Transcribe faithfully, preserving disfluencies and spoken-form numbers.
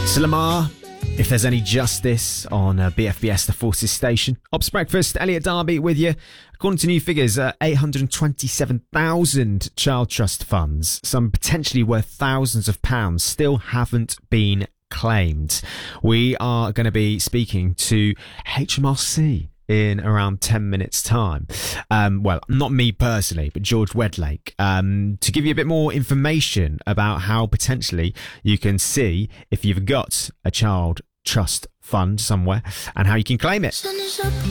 Lamar, If There's Any Justice on uh, B F B S, the Forces station. Ops Breakfast, Elliot Darby with you. According to new figures, uh, eight hundred twenty-seven thousand child trust funds, some potentially worth thousands of pounds, still haven't been claimed. We are going to be speaking to H M R C in around ten minutes time. Um, well, not me personally, but George Wedlake, um, to give you a bit more information about how potentially you can see if you've got a child trust fund somewhere and how you can claim it.